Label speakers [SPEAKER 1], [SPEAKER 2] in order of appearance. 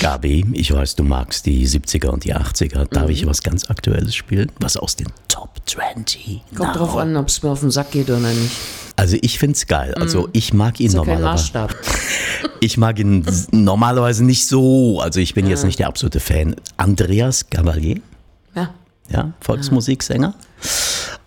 [SPEAKER 1] Gabi, ich weiß, du magst die 70er und die 80er. Darf ich was ganz Aktuelles spielen? Was aus den Top 20?
[SPEAKER 2] Kommt drauf an, ob es mir auf den Sack geht oder nicht.
[SPEAKER 1] Also ich find's geil. Also ich mag ihn
[SPEAKER 2] Ist ja kein
[SPEAKER 1] normalerweise.
[SPEAKER 2] Maßstab.
[SPEAKER 1] Ich mag ihn normalerweise nicht so. Also ich bin jetzt nicht der absolute Fan. Andreas Gabalier,
[SPEAKER 2] Ja.
[SPEAKER 1] ja, Volksmusiksänger.